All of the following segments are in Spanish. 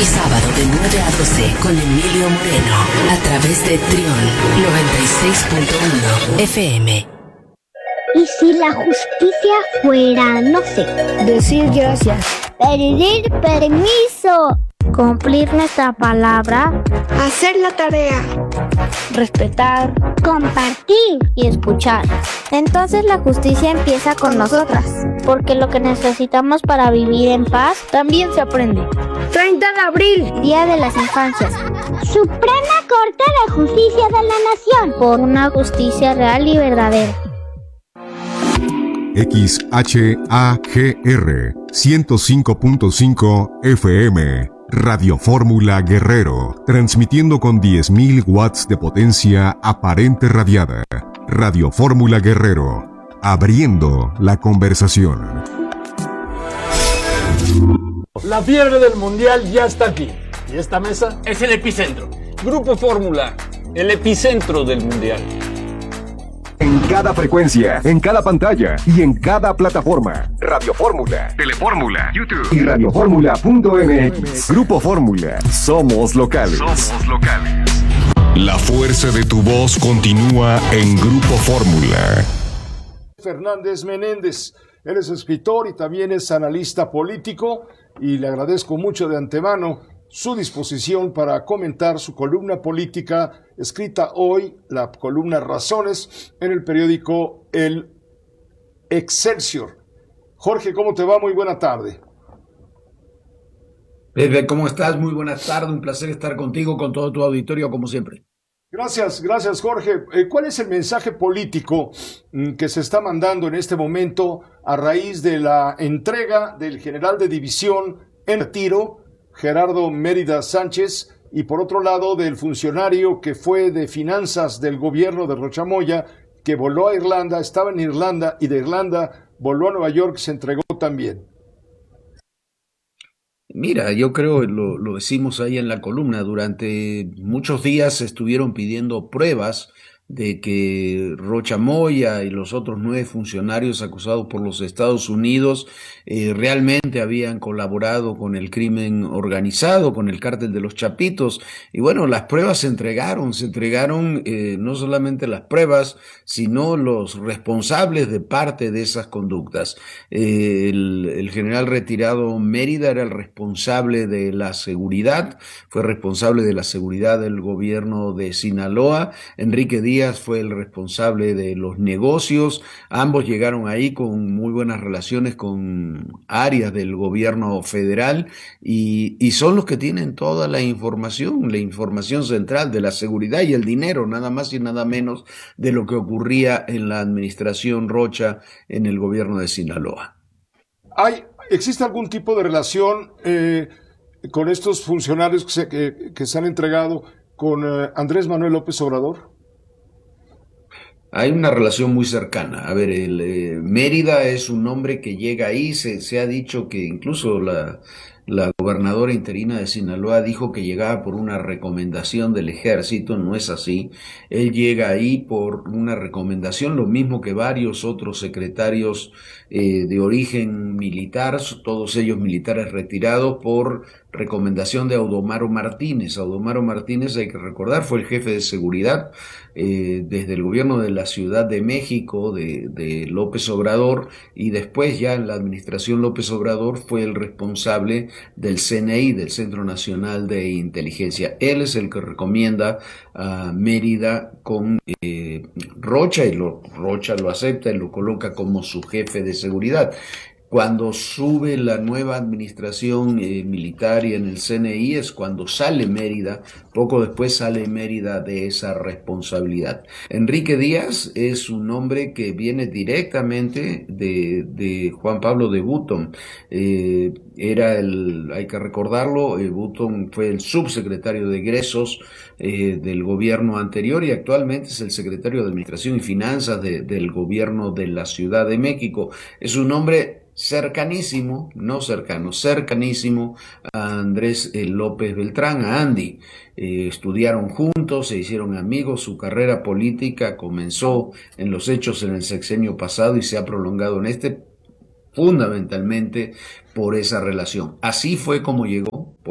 El sábado de 9 a 12 con Emilio Moreno a través de Trión 96.1 FM. ¿Y si la justicia fuera, no sé, decir gracias, pedir permiso, cumplir nuestra palabra, hacer la tarea, respetar, compartir y escuchar? Entonces la justicia empieza con nosotras, porque lo que necesitamos para vivir en paz también se aprende. 30 de abril, Día de las Infancias. Suprema Corte de Justicia de la Nación, por una justicia real y verdadera. XHAGR 105.5 FM, Radio Fórmula Guerrero, transmitiendo con 10.000 watts de potencia aparente radiada. Radio Fórmula Guerrero, abriendo la conversación. La fiebre del mundial ya está aquí. ¿Y esta mesa? Es el epicentro. Grupo Fórmula, el epicentro del mundial. En cada frecuencia, en cada pantalla y en cada plataforma. Radio Fórmula, Telefórmula, YouTube y radioformula.mx. Grupo Fórmula, somos locales. Somos locales. La fuerza de tu voz continúa en Grupo Fórmula. Fernández Menéndez, él es escritor y también es analista político, y le agradezco mucho de antemano su disposición para comentar su columna política escrita hoy, la columna Razones, en el periódico El Excelsior. Jorge, ¿cómo te va? Muy buena tarde. Pepe, ¿cómo estás? Muy buenas tardes, un placer estar contigo, con todo tu auditorio, como siempre. Gracias Jorge. ¿Cuál es el mensaje político que se está mandando en este momento a raíz de la entrega del general de división en retiro, Gerardo Mérida Sánchez, y por otro lado del funcionario que fue de finanzas del gobierno de Rocha Moya, que voló a Irlanda, estaba en Irlanda y de Irlanda voló a Nueva York, se entregó también? Mira, yo creo, lo decimos ahí en la columna, durante muchos días estuvieron pidiendo pruebas de que Rocha Moya y los otros 9 funcionarios acusados por los Estados Unidos realmente habían colaborado con el crimen organizado, con el cártel de los Chapitos. Y bueno, las pruebas se entregaron no solamente las pruebas, sino los responsables de parte de esas conductas. El general retirado Mérida era el responsable de la seguridad, fue responsable de la seguridad del gobierno de Sinaloa. Enrique Díaz fue el responsable de los negocios. Ambos llegaron ahí con muy buenas relaciones con áreas del gobierno federal y son los que tienen toda la información central de la seguridad y el dinero, nada más y nada menos de lo que ocurría en la administración Rocha en el gobierno de Sinaloa. ¿Existe algún tipo de relación con estos funcionarios que se han entregado con Andrés Manuel López Obrador? Hay una relación muy cercana. A ver, Mérida es un hombre que llega ahí, se ha dicho que incluso la gobernadora interina de Sinaloa dijo que llegaba por una recomendación del ejército. No es así. Él llega ahí por una recomendación, lo mismo que varios otros secretarios de origen militar, todos ellos militares retirados, por recomendación de Audomaro Martínez. Audomaro Martínez, hay que recordar, fue el jefe de seguridad desde el gobierno de la Ciudad de México de López Obrador, y después ya en la administración López Obrador fue el responsable del CNI, del Centro Nacional de Inteligencia. Él es el que recomienda a Mérida con Rocha, y Rocha lo acepta y lo coloca como su jefe de seguridad. Cuando sube la nueva administración militar y en el CNI es cuando sale Mérida, poco después sale Mérida de esa responsabilidad. Enrique Díaz es un hombre que viene directamente de Juan Pablo de Button. Hay que recordarlo, Button fue el subsecretario de egresos del gobierno anterior y actualmente es el secretario de Administración y Finanzas del gobierno de la Ciudad de México. Es un hombre cercanísimo, no cercano, cercanísimo a Andrés López Beltrán, a Andy. Estudiaron juntos, se hicieron amigos, su carrera política comenzó en los hechos en el sexenio pasado y se ha prolongado en fundamentalmente por esa relación. Así fue como llegó,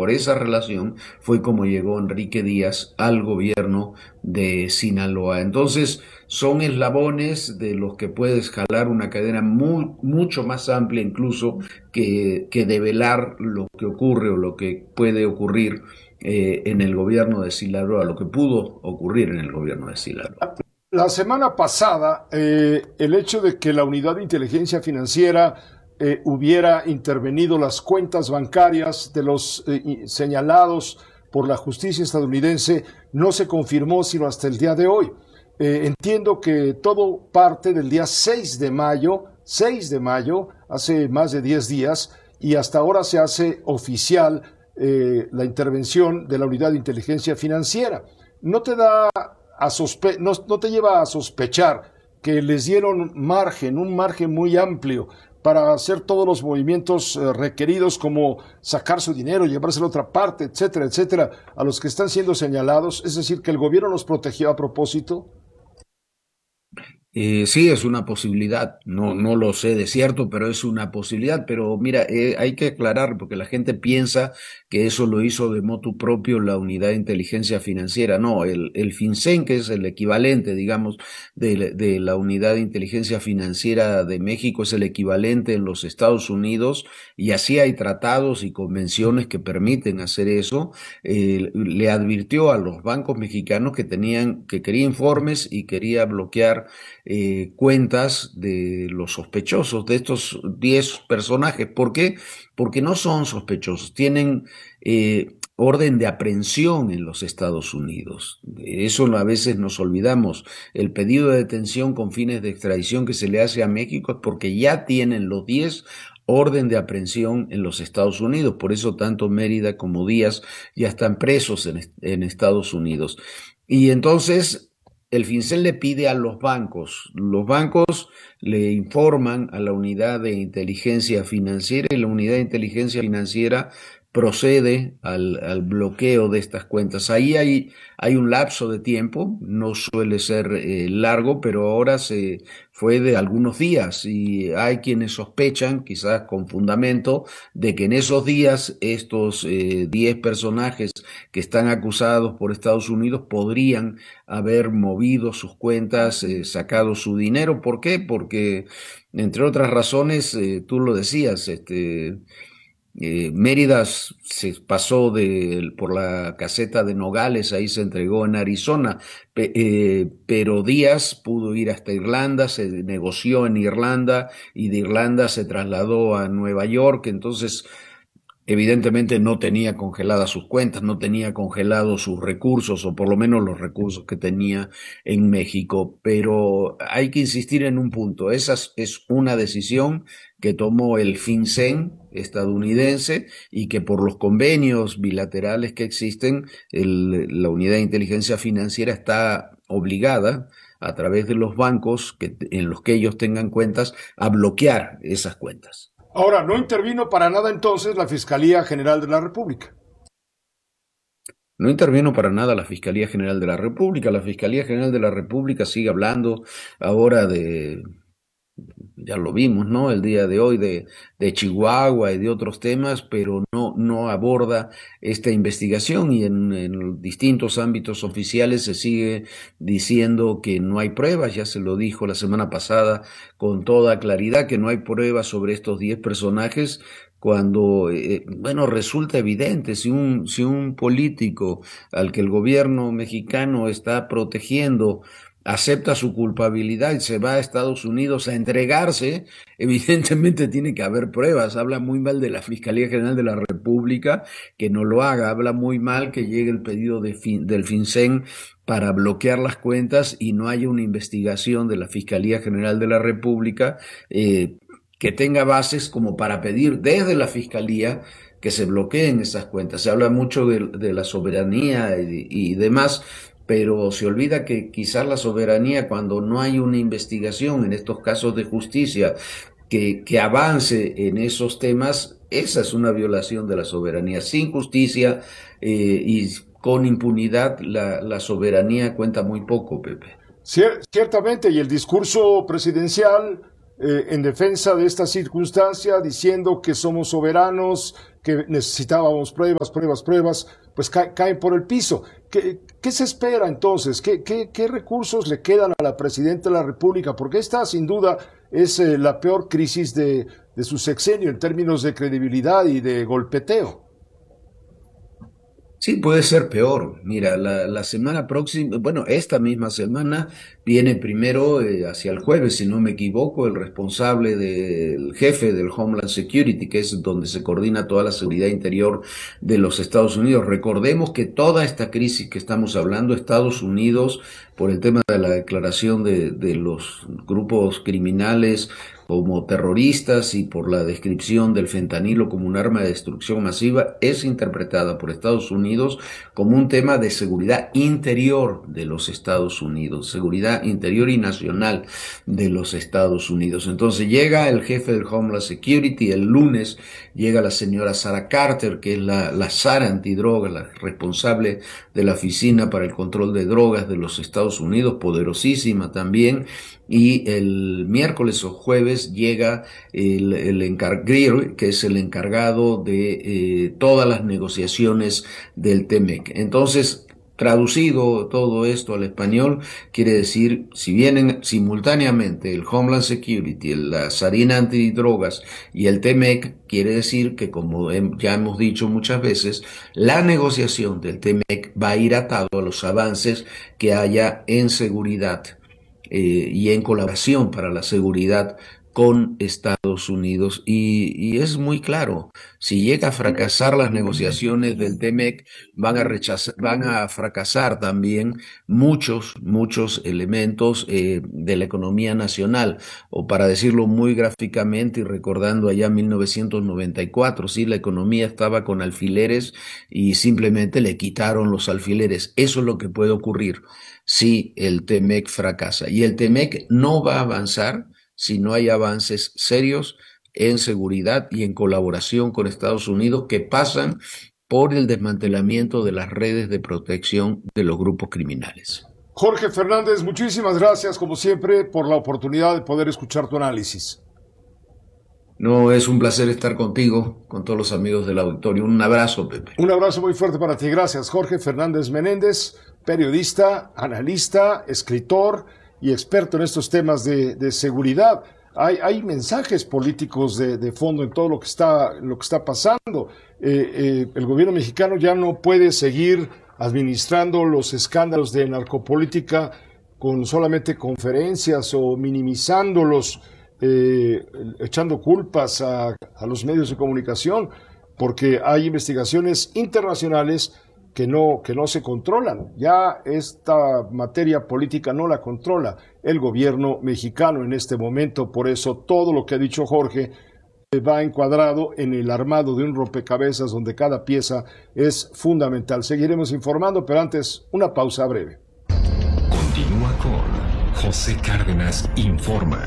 por esa relación fue como llegó Enrique Díaz al gobierno de Sinaloa. Entonces, son eslabones de los que puedes jalar una cadena mucho más amplia incluso que develar lo que ocurre o lo que puede ocurrir en el gobierno de Sinaloa, lo que pudo ocurrir en el gobierno de Sinaloa. La semana pasada, el hecho de que la Unidad de Inteligencia Financiera hubiera intervenido las cuentas bancarias de los señalados por la justicia estadounidense no se confirmó sino hasta el día de hoy. Entiendo que todo parte del día 6 de mayo, hace más de 10 días, y hasta ahora se hace oficial la intervención de la Unidad de Inteligencia Financiera. ¿No te da no te lleva a sospechar que les dieron un margen muy amplio para hacer todos los movimientos requeridos, como sacar su dinero, llevárselo a otra parte, etcétera, etcétera, a los que están siendo señalados? Es decir, que el gobierno los protegió a propósito. Sí, es una posibilidad, no lo sé de cierto, pero es una posibilidad. Pero mira, hay que aclarar, porque la gente piensa que eso lo hizo de motu propio la Unidad de Inteligencia Financiera. No, el FinCEN, que es el equivalente, digamos, de la Unidad de Inteligencia Financiera de México, es el equivalente en los Estados Unidos, y así hay tratados y convenciones que permiten hacer eso. Le advirtió a los bancos mexicanos que quería informes y quería bloquear cuentas de los sospechosos, de estos 10 personajes. ¿Por qué? Porque no son sospechosos, tienen orden de aprehensión en los Estados Unidos. Eso a veces nos olvidamos. El pedido de detención con fines de extradición que se le hace a México es porque ya tienen los 10 orden de aprehensión en los Estados Unidos. Por eso tanto Mérida como Díaz ya están presos en Estados Unidos. Y entonces el FinCEN le pide a los bancos le informan a la Unidad de Inteligencia Financiera, y la Unidad de Inteligencia Financiera procede al bloqueo de estas cuentas. Ahí hay un lapso de tiempo, no suele ser largo, pero ahora se fue de algunos días, y hay quienes sospechan, quizás con fundamento, de que en esos días estos 10 personajes que están acusados por Estados Unidos podrían haber movido sus cuentas, sacado su dinero. ¿Por qué? Porque, entre otras razones, tú lo decías, Mérida se pasó por la caseta de Nogales, ahí se entregó en Arizona, pero Díaz pudo ir hasta Irlanda, se negoció en Irlanda, y de Irlanda se trasladó a Nueva York. Entonces evidentemente no tenía congeladas sus cuentas, no tenía congelados sus recursos, o por lo menos los recursos que tenía en México. Pero hay que insistir en un punto: esa es una decisión que tomó el FinCEN estadounidense, y que por los convenios bilaterales que existen, la Unidad de Inteligencia Financiera está obligada, a través de los bancos en los que ellos tengan cuentas, a bloquear esas cuentas. Ahora, ¿no intervino para nada entonces la Fiscalía General de la República? No intervino para nada la Fiscalía General de la República. La Fiscalía General de la República sigue hablando ahora ya lo vimos, ¿no?, el día de hoy, de Chihuahua y de otros temas, pero no aborda esta investigación, y en distintos ámbitos oficiales se sigue diciendo que no hay pruebas. Ya se lo dijo la semana pasada con toda claridad, que no hay pruebas sobre estos 10 personajes, cuando, resulta evidente. Si un político al que el gobierno mexicano está protegiendo acepta su culpabilidad y se va a Estados Unidos a entregarse, evidentemente tiene que haber pruebas. Habla muy mal de la Fiscalía General de la República que no lo haga, habla muy mal que llegue el pedido del FinCEN para bloquear las cuentas y no haya una investigación de la Fiscalía General de la República que tenga bases como para pedir desde la Fiscalía que se bloqueen esas cuentas. Se habla mucho de la soberanía y demás, pero se olvida que quizás la soberanía, cuando no hay una investigación en estos casos de justicia que avance en esos temas, esa es una violación de la soberanía. Sin justicia y con impunidad, la soberanía cuenta muy poco, Pepe. Ciertamente, y el discurso presidencial en defensa de esta circunstancia, diciendo que somos soberanos, que necesitábamos pruebas, pues caen por el piso. ¿Qué se espera entonces? ¿Qué recursos le quedan a la Presidenta de la República? Porque esta, sin duda, es la peor crisis de su sexenio en términos de credibilidad y de golpeteo. Sí, puede ser peor. Mira, la semana próxima, bueno, esta misma semana viene primero, hacia el jueves, si no me equivoco, el responsable del jefe del Homeland Security, que es donde se coordina toda la seguridad interior de los Estados Unidos. Recordemos que toda esta crisis que estamos hablando, Estados Unidos, por el tema de la declaración de los grupos criminales como terroristas y por la descripción del fentanilo como un arma de destrucción masiva, es interpretada por Estados Unidos como un tema de seguridad interior de los Estados Unidos, seguridad interior y nacional de los Estados Unidos. Entonces llega el jefe del Homeland Security, el lunes llega la señora Sarah Carter, que es la SARA antidroga, la responsable de la Oficina para el Control de Drogas de los Estados Unidos, poderosísima también, y el miércoles o jueves llega Greer, que es el encargado de todas las negociaciones del TMEC. Entonces, traducido todo esto al español, quiere decir, si vienen simultáneamente el Homeland Security, la Sarina antidrogas y el TMEC, quiere decir que, como ya hemos dicho muchas veces, la negociación del TMEC va a ir atado a los avances que haya en seguridad y en colaboración para la seguridad con Estados Unidos, y es muy claro, si llega a fracasar las negociaciones del TMEC, van a fracasar también muchos elementos de la economía nacional, o para decirlo muy gráficamente y recordando allá 1994, sí, la economía estaba con alfileres y simplemente le quitaron los alfileres. Eso es lo que puede ocurrir si el TMEC fracasa, y el TMEC no va a avanzar si no hay avances serios en seguridad y en colaboración con Estados Unidos que pasan por el desmantelamiento de las redes de protección de los grupos criminales. Jorge Fernández, muchísimas gracias, como siempre, por la oportunidad de poder escuchar tu análisis. No, es un placer estar contigo, con todos los amigos del auditorio. Un abrazo, Pepe. Un abrazo muy fuerte para ti. Gracias, Jorge Fernández Menéndez, periodista, analista, escritor y experto en estos temas de seguridad. Hay mensajes políticos de fondo en todo lo que está pasando. El gobierno mexicano ya no puede seguir administrando los escándalos de narcopolítica con solamente conferencias o minimizándolos, echando culpas a los medios de comunicación, porque hay investigaciones internacionales que no se controlan. Ya esta materia política no la controla el gobierno mexicano en este momento. Por eso todo lo que ha dicho Jorge va encuadrado en el armado de un rompecabezas donde cada pieza es fundamental. Seguiremos informando, pero antes una pausa breve. Continúa con José Cárdenas Informa.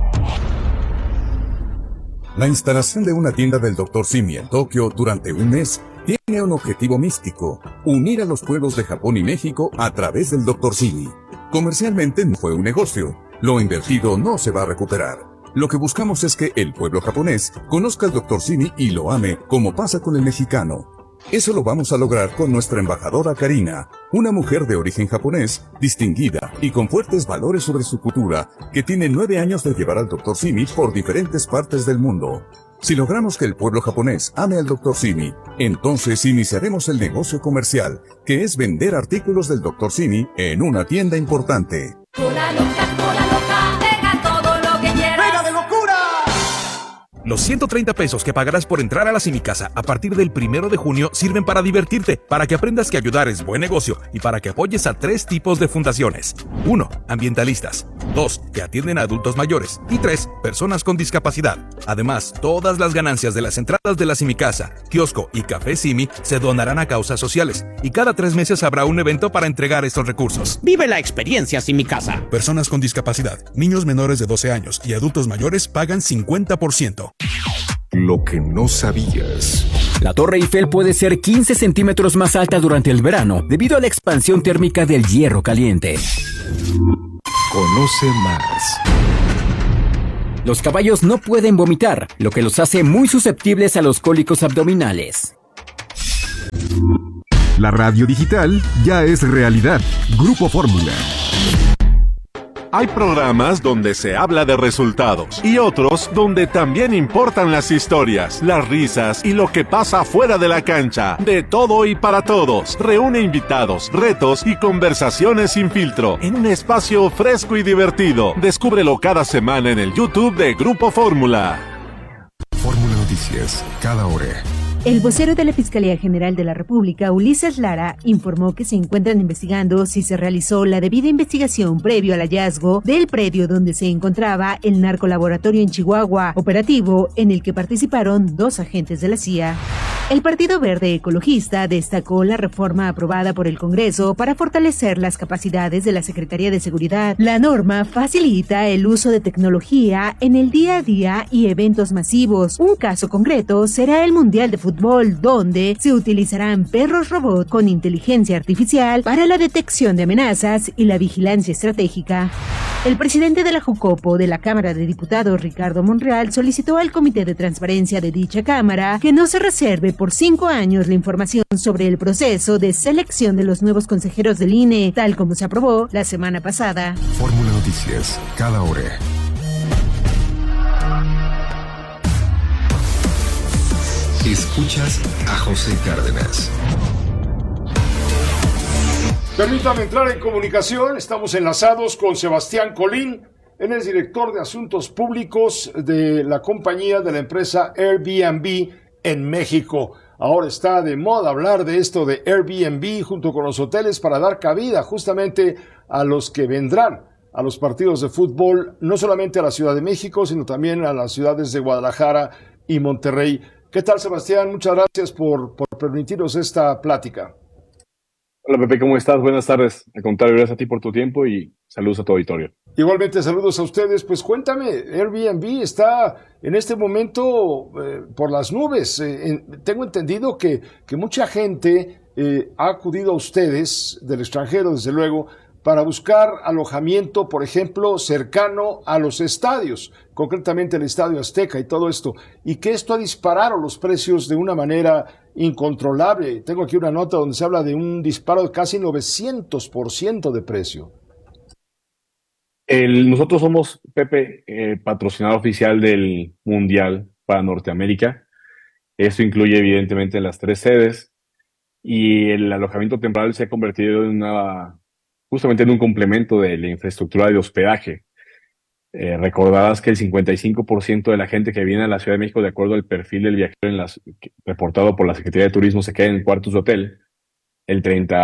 La instalación de una tienda del Dr. Simi en Tokio durante un mes tiene un objetivo místico: unir a los pueblos de Japón y México a través del Dr. Simi. Comercialmente no fue un negocio. Lo invertido no se va a recuperar. Lo que buscamos es que el pueblo japonés conozca al Dr. Simi y lo ame, como pasa con el mexicano. Eso lo vamos a lograr con nuestra embajadora Karina, una mujer de origen japonés, distinguida y con fuertes valores sobre su cultura, que tiene 9 años de llevar al Dr. Simi por diferentes partes del mundo. Si logramos que el pueblo japonés ame al Dr. Simi, entonces iniciaremos el negocio comercial, que es vender artículos del Dr. Simi en una tienda importante. Cola loca, deja todo lo que quieras. ¡Venga de locura! Los 130 pesos que pagarás por entrar a la Simicasa a partir del 1 de junio sirven para divertirte, para que aprendas que ayudar es buen negocio y para que apoyes a 3 tipos de fundaciones. 1. Ambientalistas. 2. Que atienden a adultos mayores. Y 3. Personas con discapacidad. Además, todas las ganancias de las entradas de la Simicasa, kiosco y café Simi se donarán a causas sociales. Y cada 3 meses habrá un evento para entregar estos recursos. Vive la experiencia Simicasa. Personas con discapacidad, niños menores de 12 años y adultos mayores pagan 50%. Lo que no sabías. La Torre Eiffel puede ser 15 centímetros más alta durante el verano debido a la expansión térmica del hierro caliente. Conoce más. Los caballos no pueden vomitar, lo que los hace muy susceptibles a los cólicos abdominales. La radio digital ya es realidad. Grupo Fórmula. Hay programas donde se habla de resultados y otros donde también importan las historias, las risas y lo que pasa fuera de la cancha. De todo y para todos. Reúne invitados, retos y conversaciones sin filtro en un espacio fresco y divertido. Descúbrelo cada semana en el YouTube de Grupo Fórmula. Fórmula Noticias, cada hora. El vocero de la Fiscalía General de la República, Ulises Lara, informó que se encuentran investigando si se realizó la debida investigación previo al hallazgo del predio donde se encontraba el narcolaboratorio en Chihuahua, operativo en el que participaron 2 agentes de la CIA. El Partido Verde Ecologista destacó la reforma aprobada por el Congreso para fortalecer las capacidades de la Secretaría de Seguridad. La norma facilita el uso de tecnología en el día a día y eventos masivos. Un caso concreto será el Mundial de Fútbol, donde se utilizarán perros robot con inteligencia artificial para la detección de amenazas y la vigilancia estratégica. El presidente de la Jucopo de la Cámara de Diputados, Ricardo Monreal, solicitó al Comité de Transparencia de dicha Cámara que no se reserve por 5 años la información sobre el proceso de selección de los nuevos consejeros del INE, tal como se aprobó la semana pasada. Fórmula Noticias, cada hora. Escuchas a José Cárdenas. Permítame entrar en comunicación. Estamos enlazados con Sebastián Colín. Él es director de Asuntos Públicos de la compañía de la empresa Airbnb en México. Ahora está de moda hablar de esto de Airbnb junto con los hoteles para dar cabida justamente a los que vendrán a los partidos de fútbol, no solamente a la Ciudad de México, sino también a las ciudades de Guadalajara y Monterrey. ¿Qué tal, Sebastián? Muchas gracias por permitirnos esta plática. Hola, Pepe, ¿cómo estás? Buenas tardes. Al contrario, gracias a ti por tu tiempo y saludos a tu auditorio. Igualmente, saludos a ustedes. Pues cuéntame, Airbnb está en este momento por las nubes. Tengo entendido que mucha gente ha acudido a ustedes, del extranjero, desde luego, para buscar alojamiento, por ejemplo, cercano a los estadios, concretamente el Estadio Azteca y todo esto, y que esto ha disparado los precios de una manera incontrolable. Tengo aquí una nota donde se habla de un disparo de casi 900% de precio. Nosotros somos, Pepe, patrocinador oficial del Mundial para Norteamérica. Esto incluye evidentemente las 3 sedes y el alojamiento temporal se ha convertido justamente en un complemento de la infraestructura de hospedaje. Recordarás que el 55% de la gente que viene a la Ciudad de México, de acuerdo al perfil del viajero reportado por la Secretaría de Turismo, se queda en cuartos de hotel. El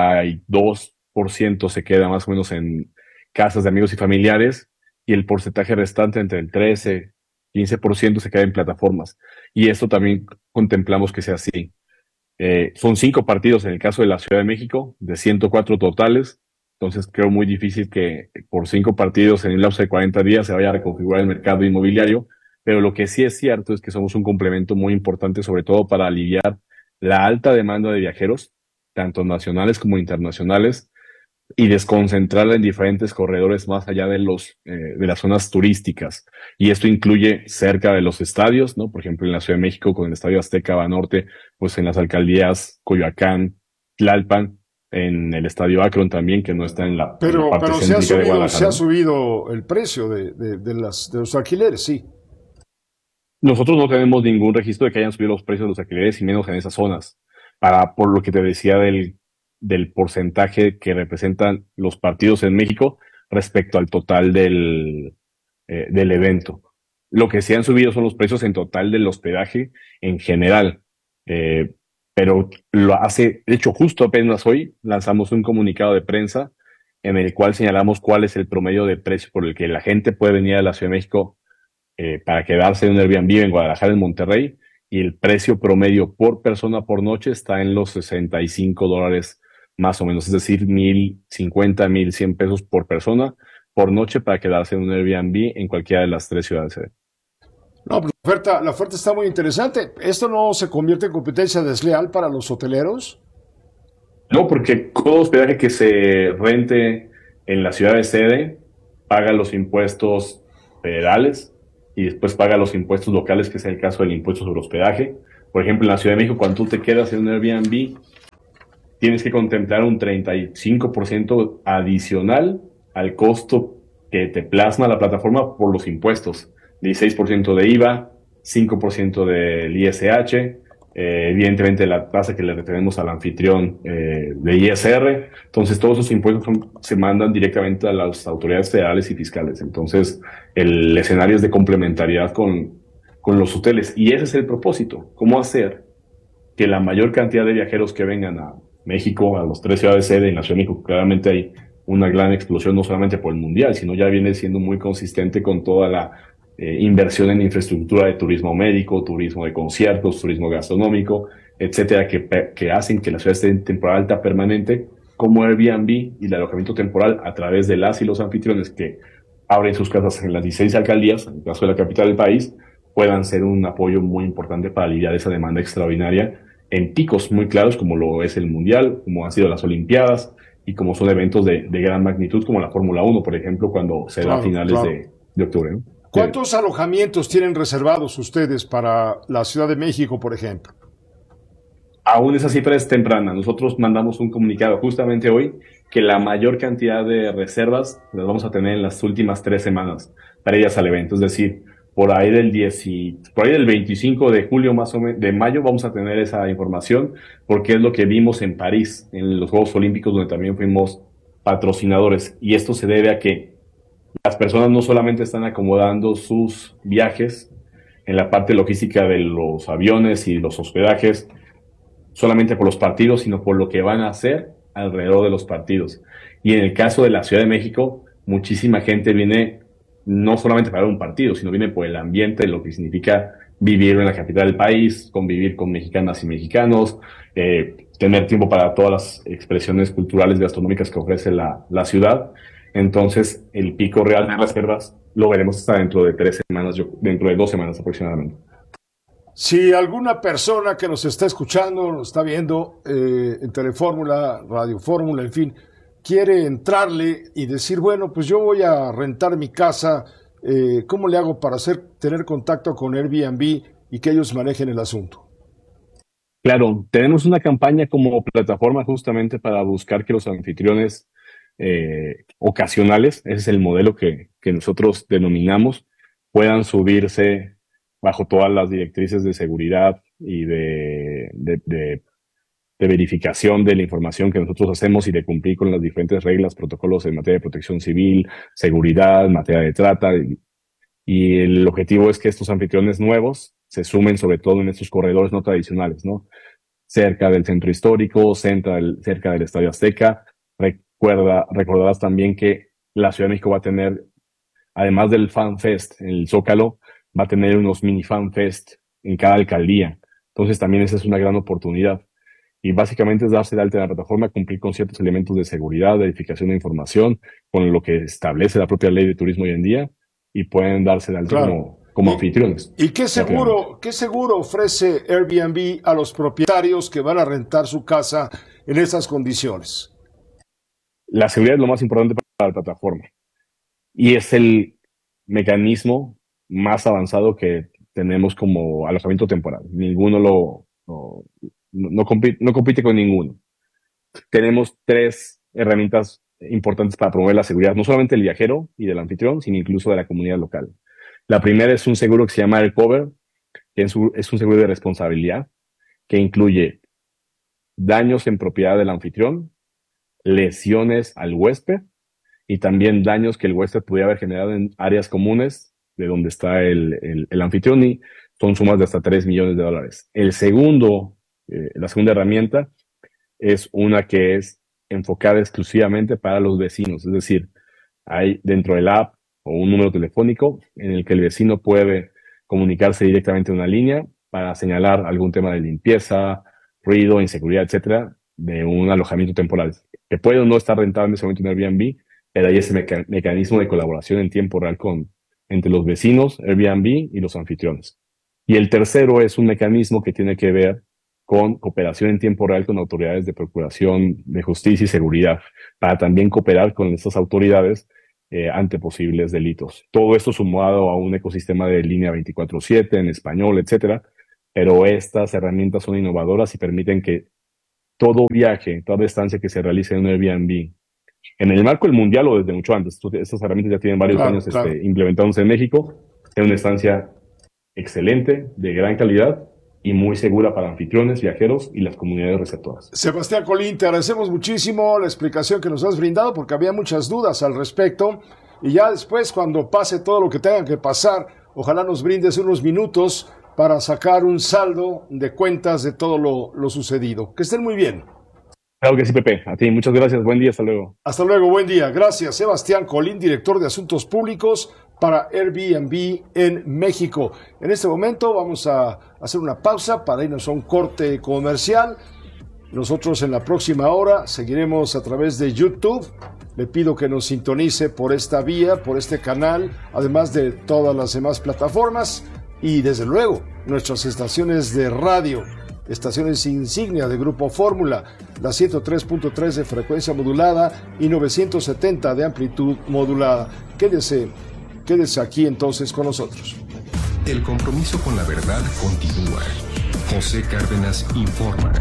32% se queda más o menos en casas de amigos y familiares, y el porcentaje restante, entre el 13-15%, se queda en plataformas. Y esto también contemplamos que sea así. Son 5 partidos en el caso de la Ciudad de México, de 104 totales. Entonces creo muy difícil que por 5 partidos en un lapso de 40 días se vaya a reconfigurar el mercado inmobiliario, pero lo que sí es cierto es que somos un complemento muy importante, sobre todo para aliviar la alta demanda de viajeros, tanto nacionales como internacionales, y desconcentrarla en diferentes corredores más allá de las zonas turísticas. Y esto incluye cerca de los estadios, ¿no? Por ejemplo, en la Ciudad de México, con el Estadio Azteca Banorte, pues en las alcaldías Coyoacán, Tlalpan, en el Estadio Akron también, que no está en la parte céntrica de Guadalajara. Se ha subido el precio de los alquileres, sí. Nosotros no tenemos ningún registro de que hayan subido los precios de los alquileres, y menos en esas zonas. Por lo que te decía del porcentaje que representan los partidos en México respecto al total del evento. Lo que sí han subido son los precios en total del hospedaje en general. Pero de hecho, justo apenas hoy lanzamos un comunicado de prensa en el cual señalamos cuál es el promedio de precio por el que la gente puede venir a la Ciudad de México para quedarse en un Airbnb en Guadalajara, en Monterrey, y el precio promedio por persona por noche está en los $65 más o menos, es decir, 1,050, 1,100 pesos por persona por noche para quedarse en un Airbnb en cualquiera de las 3 ciudades. No, pero la oferta está muy interesante. ¿Esto no se convierte en competencia desleal para los hoteleros? No, porque todo hospedaje que se rente en la ciudad de sede paga los impuestos federales y después paga los impuestos locales, que es el caso del impuesto sobre hospedaje. Por ejemplo, en la Ciudad de México, cuando tú te quedas en un Airbnb, tienes que contemplar un 35% adicional al costo que te plasma la plataforma por los impuestos. 16% de IVA, 5% del ISH, evidentemente la tasa que le retenemos al anfitrión de ISR. Entonces, todos esos impuestos se mandan directamente a las autoridades federales y fiscales. Entonces, el escenario es de complementariedad con los hoteles. Y ese es el propósito. ¿Cómo hacer que la mayor cantidad de viajeros que vengan a México, a las 3 ciudades sede, en la Ciudad de México claramente hay una gran explosión, no solamente por el Mundial, sino ya viene siendo muy consistente con toda la inversión en infraestructura de turismo médico, turismo de conciertos, turismo gastronómico, etcétera, que hacen que la ciudad esté en temporada alta permanente, como Airbnb y el alojamiento temporal a través de las y los anfitriones que abren sus casas en las 16 alcaldías, en el caso de la capital del país, puedan ser un apoyo muy importante para aliviar esa demanda extraordinaria en picos muy claros, como lo es el Mundial, como han sido las Olimpiadas, y como son eventos de gran magnitud, como la Fórmula 1, por ejemplo, cuando se da a finales de octubre, ¿no? ¿Cuántos alojamientos tienen reservados ustedes para la Ciudad de México, por ejemplo? Aún esa cifra es temprana. Nosotros mandamos un comunicado justamente hoy que la mayor cantidad de reservas las vamos a tener en las últimas 3 semanas previas al evento. Es decir, por ahí del 25 de julio, más o menos, de mayo, vamos a tener esa información, porque es lo que vimos en París, en los Juegos Olímpicos, donde también fuimos patrocinadores. Y esto se debe a que las personas no solamente están acomodando sus viajes en la parte logística de los aviones y los hospedajes, solamente por los partidos, sino por lo que van a hacer alrededor de los partidos. Y en el caso de la Ciudad de México, muchísima gente viene no solamente para ver un partido, sino viene por el ambiente, lo que significa vivir en la capital del país, convivir con mexicanas y mexicanos, tener tiempo para todas las expresiones culturales y gastronómicas que ofrece la ciudad. Entonces, el pico real de reservas lo veremos hasta dentro de 3 semanas, dentro de 2 semanas aproximadamente. Si alguna persona que nos está escuchando, nos está viendo en Telefórmula, Radio Fórmula, en fin, quiere entrarle y decir, bueno, pues yo voy a rentar mi casa, ¿cómo le hago para tener contacto con Airbnb y que ellos manejen el asunto? Claro, tenemos una campaña como plataforma justamente para buscar que los anfitriones ocasionales, ese es el modelo que nosotros denominamos, puedan subirse bajo todas las directrices de seguridad y de verificación de la información que nosotros hacemos y de cumplir con las diferentes reglas, protocolos en materia de protección civil, seguridad, materia de trata. Y el objetivo es que estos anfitriones nuevos se sumen sobre todo en estos corredores no tradicionales, ¿no? Cerca del centro histórico, cerca del Estadio Azteca. Recordarás también que la Ciudad de México va a tener, además del Fan Fest en el Zócalo, va a tener unos mini Fan Fest en cada alcaldía. Entonces también esa es una gran oportunidad. Y básicamente es darse de alta en la plataforma, cumplir con ciertos elementos de seguridad, de verificación de información, con lo que establece la propia ley de turismo hoy en día, y pueden darse de alta como anfitriones. ¿Y qué seguro ofrece Airbnb a los propietarios que van a rentar su casa en esas condiciones? La seguridad es lo más importante para la plataforma. Y es el mecanismo más avanzado que tenemos como alojamiento temporal. Ninguno no compite con ninguno. Tenemos 3 herramientas importantes para promover la seguridad, no solamente del viajero y del anfitrión, sino incluso de la comunidad local. La primera es un seguro que se llama AirCover, que es un seguro de responsabilidad que incluye daños en propiedad del anfitrión, lesiones al huésped y también daños que el huésped pudiera haber generado en áreas comunes de donde está el anfitrión, y son sumas de hasta $3 millones. La segunda herramienta es una que es enfocada exclusivamente para los vecinos, es decir, hay dentro del app o un número telefónico en el que el vecino puede comunicarse directamente en una línea para señalar algún tema de limpieza, ruido, inseguridad, etcétera, de un alojamiento temporal, que puede o no estar rentado en ese momento en Airbnb, pero hay ese mecanismo de colaboración en tiempo real entre los vecinos, Airbnb y los anfitriones. Y el tercero es un mecanismo que tiene que ver con cooperación en tiempo real con autoridades de procuración de justicia y seguridad, para también cooperar con estas autoridades ante posibles delitos. Todo esto sumado a un ecosistema de línea 24/7 en español, etcétera, pero estas herramientas son innovadoras y permiten que todo viaje, toda estancia que se realice en un Airbnb, en el marco del mundial o desde mucho antes, estas herramientas ya tienen varios años implementándose en México, es una estancia excelente, de gran calidad y muy segura para anfitriones, viajeros y las comunidades receptoras. Sebastián Colín, te agradecemos muchísimo la explicación que nos has brindado porque había muchas dudas al respecto y ya después cuando pase todo lo que tenga que pasar, ojalá nos brindes unos minutos para sacar un saldo de cuentas de todo lo sucedido. Que estén muy bien. Claro que sí, Pepe. A ti, muchas gracias. Buen día, hasta luego. Hasta luego, buen día. Gracias, Sebastián Colín, director de Asuntos Públicos para Airbnb en México. En este momento vamos a hacer una pausa para irnos a un corte comercial. Nosotros en la próxima hora seguiremos a través de YouTube. Le pido que nos sintonice por esta vía, por este canal, además de todas las demás plataformas y desde luego nuestras estaciones de radio. Estaciones insignia de Grupo Fórmula, la 103.3 de frecuencia modulada y 970 de amplitud modulada. Quédese aquí entonces con nosotros. El compromiso con la verdad continúa. José Cárdenas informa.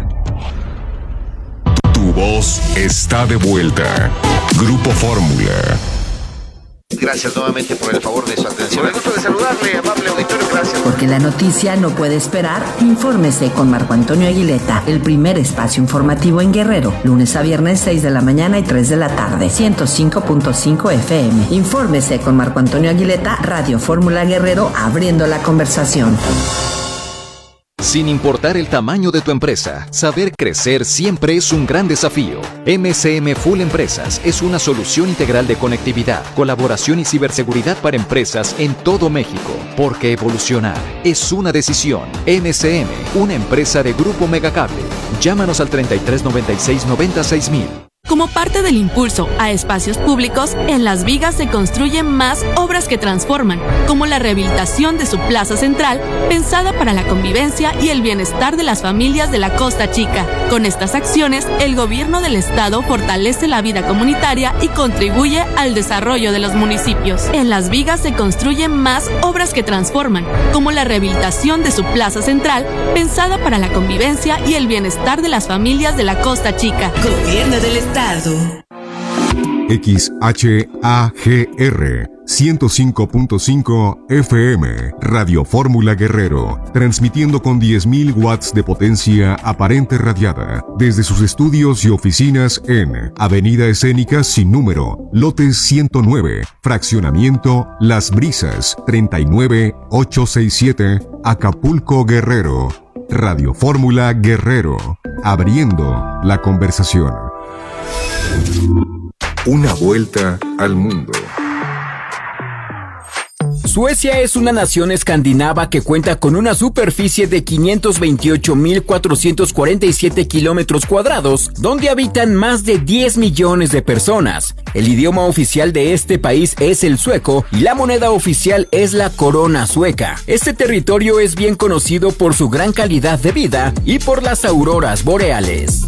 Tu voz está de vuelta. Grupo Fórmula. Gracias nuevamente por el favor de su atención. Me gusto de saludarle, amable auditorio, gracias. Porque la noticia no puede esperar, infórmese con Marco Antonio Aguileta, el primer espacio informativo en Guerrero, lunes a viernes 6 de la mañana y 3 de la tarde, 105.5 FM. Infórmese con Marco Antonio Aguileta, Radio Fórmula Guerrero, abriendo la conversación. Sin importar el tamaño de tu empresa, saber crecer siempre es un gran desafío. MCM Full Empresas es una solución integral de conectividad, colaboración y ciberseguridad para empresas en todo México. Porque evolucionar es una decisión. MCM, una empresa de Grupo Megacable. Llámanos al 3396-96000. Como parte del impulso a espacios públicos, en Las Vigas se construyen más obras que transforman, como la rehabilitación de su plaza central, pensada para la convivencia y el bienestar de las familias de la Costa Chica. Con estas acciones, el gobierno del estado fortalece la vida comunitaria y contribuye al desarrollo de los municipios. En Las Vigas se construyen más obras que transforman, como la rehabilitación de su plaza central, pensada para la convivencia y el bienestar de las familias de la Costa Chica. Gobierno del estado. XHAGR 105.5 FM Radio Fórmula Guerrero, transmitiendo con 10.000 watts de potencia aparente radiada desde sus estudios y oficinas en Avenida Escénica sin número, lote 109, fraccionamiento Las Brisas, 39867, Acapulco, Guerrero. Radio Fórmula Guerrero, abriendo la conversación. Una vuelta al mundo. Suecia es una nación escandinava que cuenta con una superficie de 528.447 kilómetros cuadrados, donde habitan más de 10 millones de personas. El idioma oficial de este país es el sueco y la moneda oficial es la corona sueca. Este territorio es bien conocido por su gran calidad de vida y por las auroras boreales.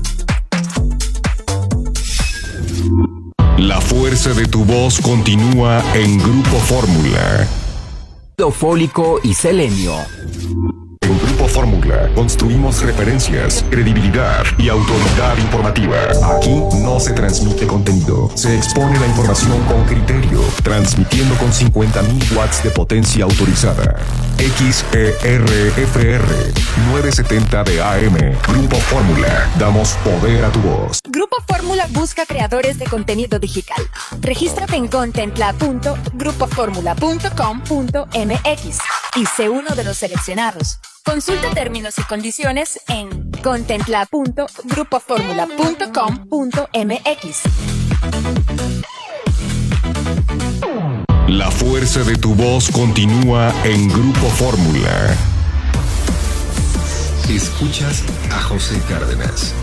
La fuerza de tu voz continúa en Grupo Fórmula. Fólico y selenio. En Grupo Fórmula construimos referencias, credibilidad y autoridad informativa. Aquí no se transmite contenido, se expone la información con criterio, transmitiendo con 50.000 watts de potencia autorizada. XERFR 970 de AM. Grupo Fórmula, damos poder a tu voz. Grupo Fórmula busca creadores de contenido digital. Regístrate en contentlab.grupoformula.com.mx y sé uno de los seleccionados. Consulta términos y condiciones en contentlab.grupoformula.com.mx. La fuerza de tu voz continúa en Grupo Fórmula. Escuchas a José Cárdenas.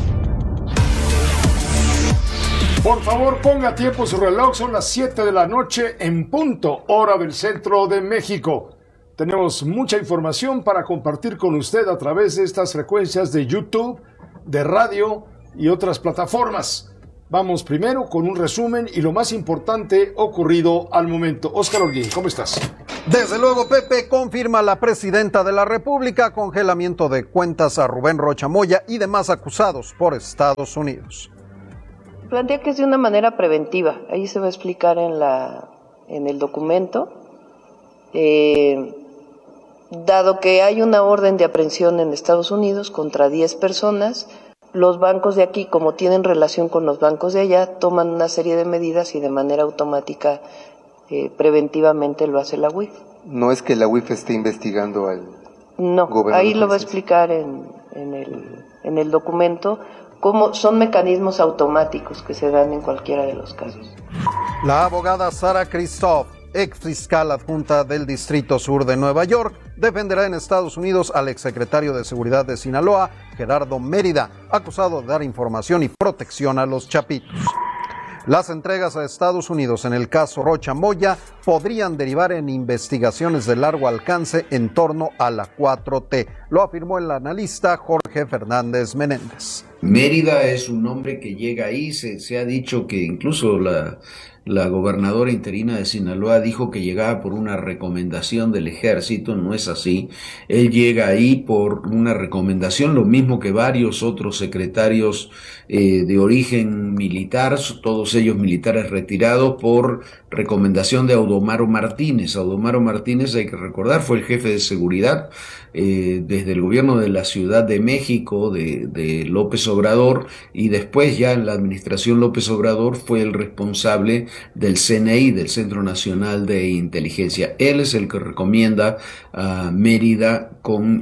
Por favor, ponga tiempo su reloj, son las 7 de la noche en punto, hora del centro de México. Tenemos mucha información para compartir con usted a través de estas frecuencias de YouTube, de radio y otras plataformas. Vamos primero con un resumen y lo más importante ocurrido al momento. Óscar Holguín, ¿cómo estás? Desde luego, Pepe, confirma la presidenta de la República congelamiento de cuentas a Rubén Rocha Moya y demás acusados por Estados Unidos. Plantea que es de una manera preventiva. Ahí se va a explicar en el documento. Dado que hay una orden de aprehensión en Estados Unidos contra 10 personas, los bancos de aquí, como tienen relación con los bancos de allá, toman una serie de medidas y de manera automática, preventivamente lo hace la UIF. ¿No es que la UIF esté investigando al gobernador? Ahí lo va a explicar en el documento, cómo son mecanismos automáticos que se dan en cualquiera de los casos. La abogada Sara Christoph, ex fiscal adjunta del Distrito Sur de Nueva York, defenderá en Estados Unidos al exsecretario de Seguridad de Sinaloa, Gerardo Mérida, acusado de dar información y protección a los chapitos. Las entregas a Estados Unidos en el caso Rocha Moya podrían derivar en investigaciones de largo alcance en torno a la 4T, lo afirmó el analista Jorge Fernández Menéndez. Mérida es un hombre que llega ahí, se ha dicho que incluso la gobernadora interina de Sinaloa dijo que llegaba por una recomendación del ejército. No es así. Él llega ahí por una recomendación, lo mismo que varios otros secretarios de origen militar, todos ellos militares retirados, por recomendación de Audomaro Martínez. Audomaro Martínez, hay que recordar, fue el jefe de seguridad desde el gobierno de la Ciudad de México de López Obrador, y después ya en la administración López Obrador fue el responsable del CNI, del Centro Nacional de Inteligencia. Él es el que recomienda a Mérida con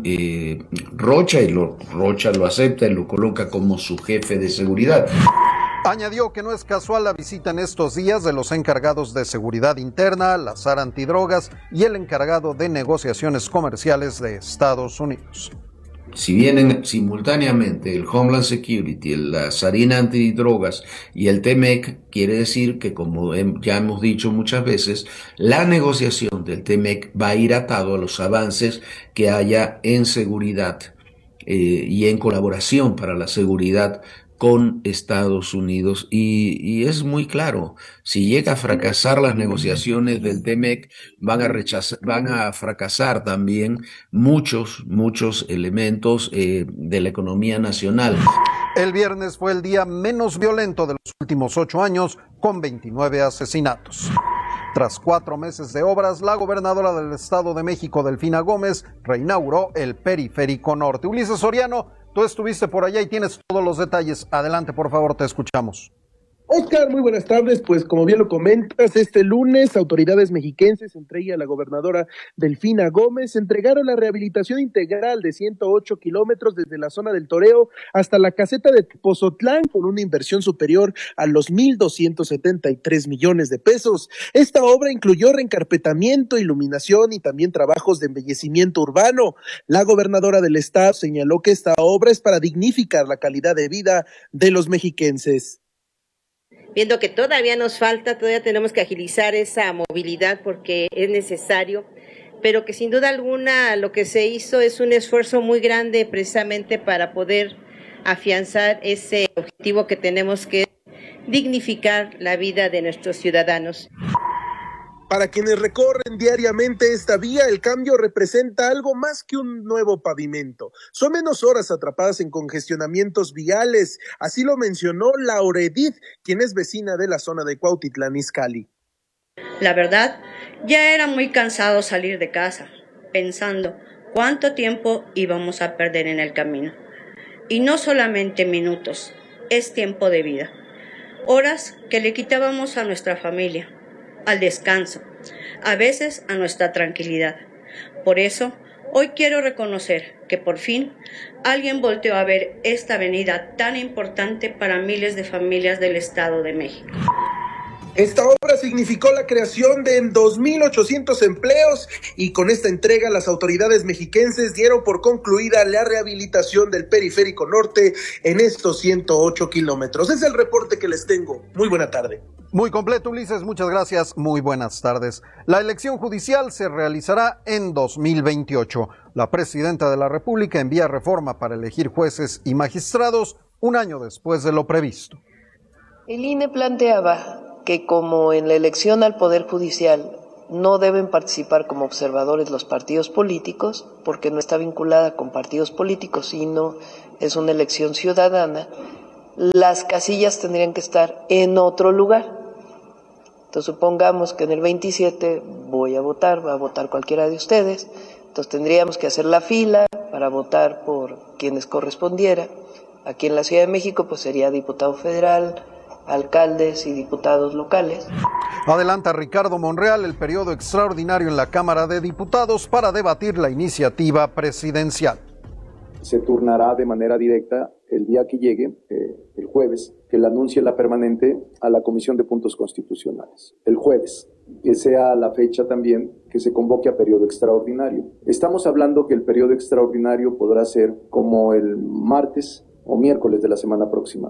Rocha, y Rocha lo acepta y lo coloca como su jefe de seguridad. Añadió que no es casual la visita en estos días de los encargados de seguridad interna, la SAR antidrogas y el encargado de negociaciones comerciales de Estados Unidos. Si vienen simultáneamente el Homeland Security, la Sarina Antidrogas y el TMEC, quiere decir que, como ya hemos dicho muchas veces, la negociación del TMEC va a ir atado a los avances que haya en seguridad y en colaboración para la seguridad con Estados Unidos, y es muy claro, si llega a fracasar las negociaciones del TMEC, van a fracasar también muchos elementos de la economía nacional. El viernes fue el día menos violento de los últimos 8 años, con 29 asesinatos. Tras 4 meses de obras, la gobernadora del Estado de México, Delfina Gómez, reinauguró el Periférico Norte. Ulises Soriano, tú estuviste por allá y tienes todos los detalles. Adelante, por favor, te escuchamos. Óscar, muy buenas tardes. Pues como bien lo comentas, este lunes autoridades mexiquenses, entre ellas la gobernadora Delfina Gómez, entregaron la rehabilitación integral de 108 kilómetros desde la zona del Toreo hasta la caseta de Pozotlán, con una inversión superior a los 1,273 millones de pesos. Esta obra incluyó reencarpetamiento, iluminación y también trabajos de embellecimiento urbano. La gobernadora del estado señaló que esta obra es para dignificar la calidad de vida de los mexiquenses. Viendo que todavía nos falta, todavía tenemos que agilizar esa movilidad porque es necesario, pero que sin duda alguna lo que se hizo es un esfuerzo muy grande precisamente para poder afianzar ese objetivo que tenemos, que es dignificar la vida de nuestros ciudadanos. Para quienes recorren diariamente esta vía, el cambio representa algo más que un nuevo pavimento. Son menos horas atrapadas en congestionamientos viales, así lo mencionó Laura Edith, quien es vecina de la zona de Cuautitlán Izcalli. La verdad, ya era muy cansado salir de casa, pensando cuánto tiempo íbamos a perder en el camino. Y no solamente minutos, es tiempo de vida. Horas que le quitábamos a nuestra familia, al descanso, a veces a nuestra tranquilidad. Por eso, hoy quiero reconocer que por fin alguien volteó a ver esta avenida tan importante para miles de familias del Estado de México. Esta obra significó la creación de 2,800 empleos y con esta entrega las autoridades mexiquenses dieron por concluida la rehabilitación del Periférico Norte en estos 108 kilómetros. Es el reporte que les tengo. Muy buena tarde. Muy completo, Ulises, muchas gracias, muy buenas tardes. La elección judicial se realizará en 2028. La presidenta de la República envía reforma para elegir jueces y magistrados un año después de lo previsto. El INE planteaba que como en la elección al Poder Judicial no deben participar como observadores los partidos políticos, porque no está vinculada con partidos políticos, sino es una elección ciudadana, las casillas tendrían que estar en otro lugar. Entonces supongamos que en el 27 voy a votar, va a votar cualquiera de ustedes, entonces tendríamos que hacer la fila para votar por quienes correspondiera. Aquí en la Ciudad de México pues sería diputado federal, alcaldes y diputados locales. Adelanta Ricardo Monreal el periodo extraordinario en la Cámara de Diputados para debatir la iniciativa presidencial. Se turnará de manera directa el día que llegue, el jueves, que le anuncie la permanente a la Comisión de Puntos Constitucionales. El jueves, que sea la fecha también que se convoque a periodo extraordinario. Estamos hablando que el periodo extraordinario podrá ser como el martes o miércoles de la semana próxima.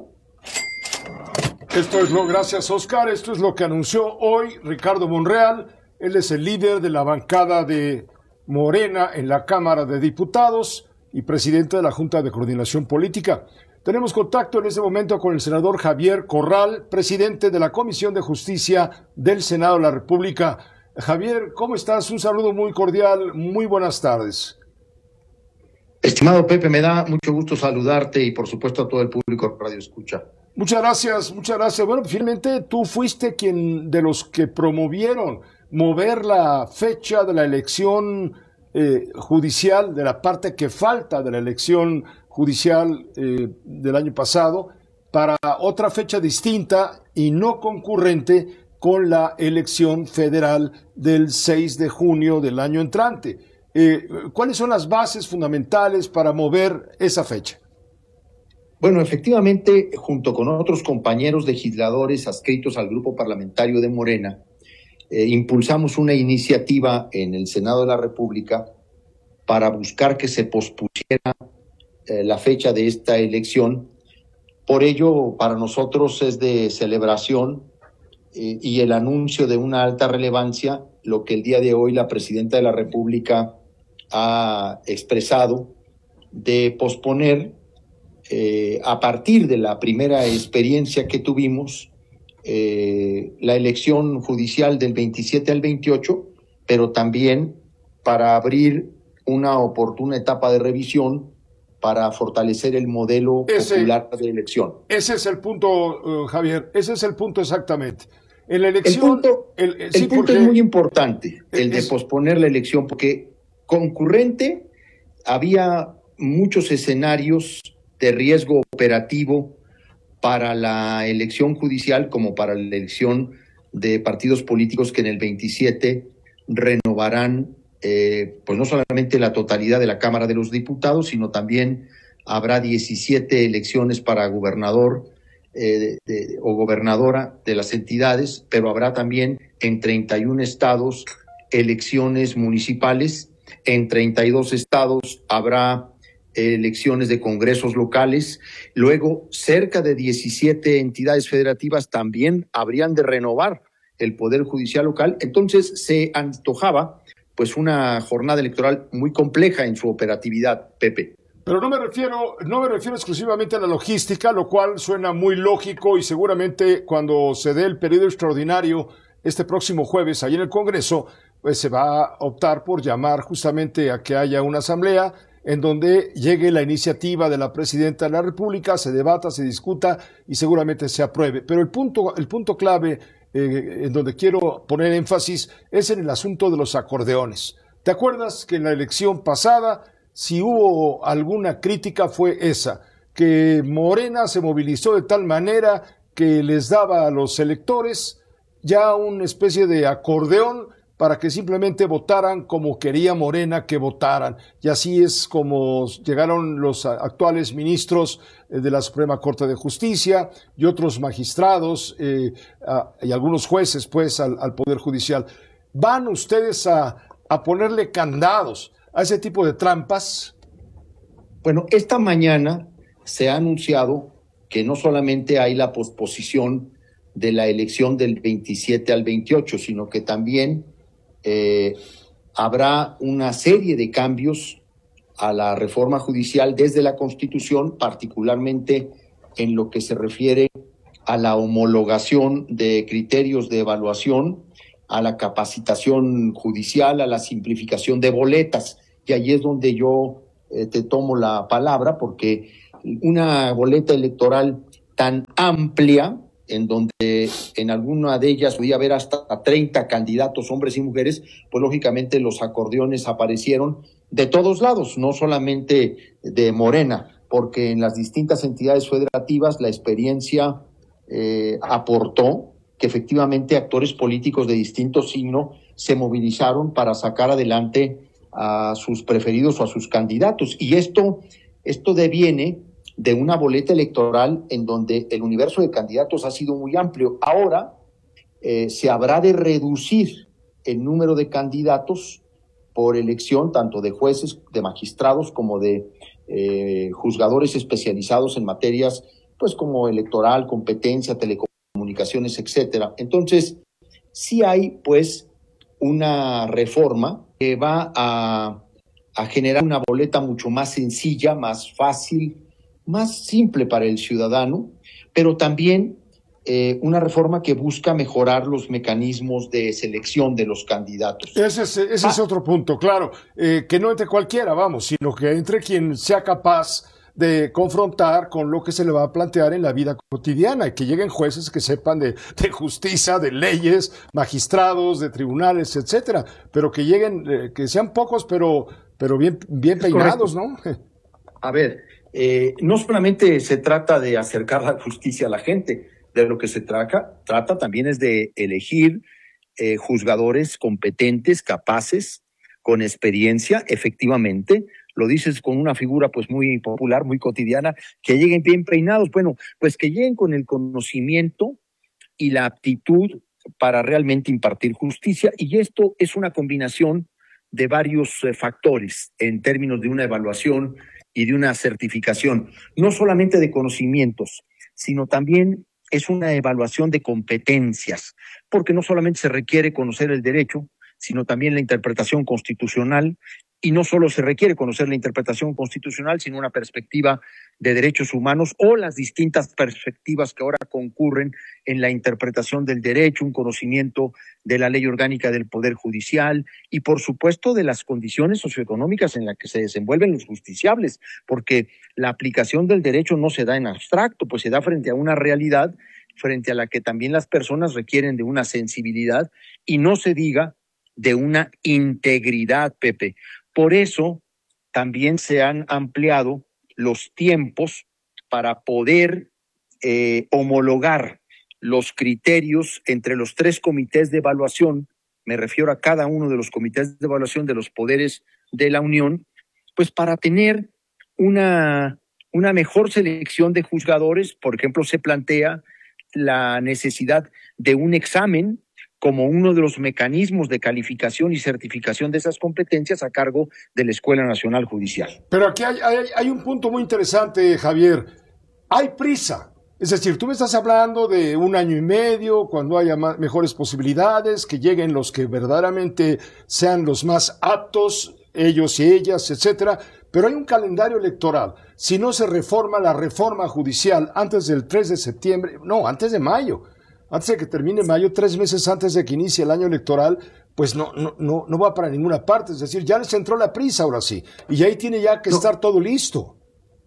Gracias Oscar, esto es lo que anunció hoy Ricardo Monreal. Él es el líder de la bancada de Morena en la Cámara de Diputados y presidente de la Junta de Coordinación Política. Tenemos contacto en este momento con el senador Javier Corral, presidente de la Comisión de Justicia del Senado de la República. Javier, ¿cómo estás? Un saludo muy cordial, muy buenas tardes. Estimado Pepe, me da mucho gusto saludarte y por supuesto a todo el público Radio Escucha. Muchas gracias, muchas gracias. Bueno, finalmente tú fuiste quien de los que promovieron mover la fecha de la elección judicial, de la parte que falta de la elección judicial del año pasado, para otra fecha distinta y no concurrente con la elección federal del 6 de junio del año entrante. ¿Cuáles son las bases fundamentales para mover esa fecha? Bueno, efectivamente, junto con otros compañeros legisladores adscritos al grupo parlamentario de Morena, impulsamos una iniciativa en el Senado de la República para buscar que se pospusiera la fecha de esta elección. Por ello, para nosotros es de celebración y el anuncio de una alta relevancia lo que el día de hoy la Presidenta de la República ha expresado de posponer a partir de la primera experiencia que tuvimos la elección judicial del 27 al 28, pero también para abrir una oportuna etapa de revisión para fortalecer el modelo popular de elección. Ese es el punto, Javier, ese es el punto exactamente. En la elección, el punto es muy importante, el de posponer la elección, porque concurrente había muchos escenarios de riesgo operativo para la elección judicial como para la elección de partidos políticos que en el 27 renovarán pues no solamente la totalidad de la Cámara de los Diputados, sino también habrá 17 elecciones para gobernador o gobernadora de las entidades, pero habrá también en 31 estados elecciones municipales, en 32 estados habrá elecciones de congresos locales, luego cerca de 17 entidades federativas también habrían de renovar el Poder Judicial local. Entonces se antojaba pues una jornada electoral muy compleja en su operatividad, Pepe. Pero no me refiero exclusivamente a la logística, lo cual suena muy lógico y seguramente cuando se dé el periodo extraordinario este próximo jueves ahí en el Congreso, pues se va a optar por llamar justamente a que haya una asamblea en donde llegue la iniciativa de la Presidenta de la República, se debata, se discuta y seguramente se apruebe. Pero el punto clave en donde quiero poner énfasis es en el asunto de los acordeones. ¿Te acuerdas que en la elección pasada, si hubo alguna crítica fue esa, que Morena se movilizó de tal manera que les daba a los electores ya una especie de acordeón para que simplemente votaran como quería Morena que votaran? Y así es como llegaron los actuales ministros de la Suprema Corte de Justicia y otros magistrados y algunos jueces pues al Poder Judicial. ¿Van ustedes a ponerle candados a ese tipo de trampas? Bueno, esta mañana se ha anunciado que no solamente hay la posposición de la elección del 27 al 28, sino que también habrá una serie de cambios a la reforma judicial desde la Constitución, particularmente en lo que se refiere a la homologación de criterios de evaluación, a la capacitación judicial, a la simplificación de boletas. Y ahí es donde yo te tomo la palabra, porque una boleta electoral tan amplia, en donde en alguna de ellas podía haber hasta 30 candidatos, hombres y mujeres, pues lógicamente los acordeones aparecieron de todos lados, no solamente de Morena, porque en las distintas entidades federativas la experiencia aportó que efectivamente actores políticos de distinto signo se movilizaron para sacar adelante a sus preferidos o a sus candidatos. Y esto deviene de una boleta electoral en donde el universo de candidatos ha sido muy amplio. Ahora se habrá de reducir el número de candidatos por elección, tanto de jueces, de magistrados, como de juzgadores especializados en materias pues como electoral, competencia, telecomunicaciones, etcétera. Entonces, sí hay pues una reforma que va a generar una boleta mucho más sencilla, más fácil, más simple para el ciudadano, pero también una reforma que busca mejorar los mecanismos de selección de los candidatos. Ese es otro punto, claro, que no entre cualquiera, vamos, sino que entre quien sea capaz de confrontar con lo que se le va a plantear en la vida cotidiana, y que lleguen jueces que sepan de justicia, de leyes, magistrados, de tribunales, etcétera, pero que lleguen, que sean pocos, pero bien peinados, ¿no? A ver, no solamente se trata de acercar la justicia a la gente, de lo que se trata también es de elegir juzgadores competentes, capaces, con experiencia, efectivamente. Lo dices con una figura pues muy popular, muy cotidiana, que lleguen bien peinados. Bueno, pues que lleguen con el conocimiento y la aptitud para realmente impartir justicia, y esto es una combinación de varios factores en términos de una evaluación y de una certificación, no solamente de conocimientos, sino también es una evaluación de competencias, porque no solamente se requiere conocer el derecho, sino también la interpretación constitucional. Y no solo se requiere conocer la interpretación constitucional, sino una perspectiva de derechos humanos o las distintas perspectivas que ahora concurren en la interpretación del derecho, un conocimiento de la ley orgánica del Poder Judicial y, por supuesto, de las condiciones socioeconómicas en las que se desenvuelven los justiciables, porque la aplicación del derecho no se da en abstracto, pues se da frente a una realidad frente a la que también las personas requieren de una sensibilidad y no se diga de una integridad, Pepe. Por eso también se han ampliado los tiempos para poder homologar los criterios entre los 3 comités de evaluación, me refiero a cada uno de los comités de evaluación de los poderes de la Unión, pues para tener una mejor selección de juzgadores. Por ejemplo, se plantea la necesidad de un examen como uno de los mecanismos de calificación y certificación de esas competencias a cargo de la Escuela Nacional Judicial. Pero aquí hay un punto muy interesante, Javier. Hay prisa. Es decir, tú me estás hablando de 1 año y medio, cuando haya mejores posibilidades, que lleguen los que verdaderamente sean los más aptos, ellos y ellas, etcétera. Pero hay un calendario electoral. Si no se reforma la reforma judicial antes del 3 de septiembre, no, antes de mayo, antes de que termine mayo, 3 meses antes de que inicie el año electoral, pues no va para ninguna parte. Es decir, ya les entró la prisa ahora sí, y ahí tiene ya que estar todo listo.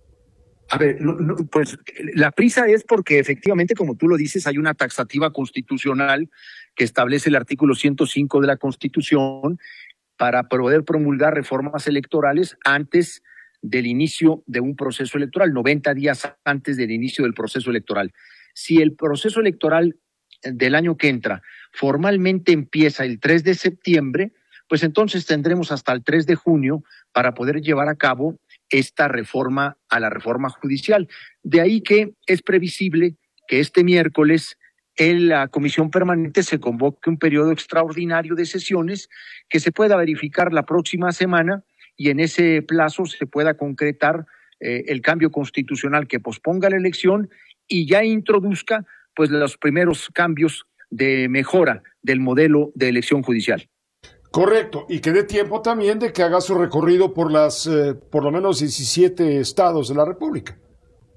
A ver, pues la prisa es porque efectivamente, como tú lo dices, hay una taxativa constitucional que establece el artículo 105 de la Constitución para poder promulgar reformas electorales antes del inicio de un proceso electoral, 90 días antes del inicio del proceso electoral. Si el proceso electoral del año que entra formalmente empieza el 3 de septiembre, pues entonces tendremos hasta el 3 de junio para poder llevar a cabo esta reforma a la reforma judicial. De ahí que es previsible que este miércoles en la Comisión Permanente se convoque un periodo extraordinario de sesiones que se pueda verificar la próxima semana y en ese plazo se pueda concretar el cambio constitucional que posponga la elección y ya introduzca pues los primeros cambios de mejora del modelo de elección judicial. Correcto, y que dé tiempo también de que haga su recorrido por por lo menos 17 estados de la República.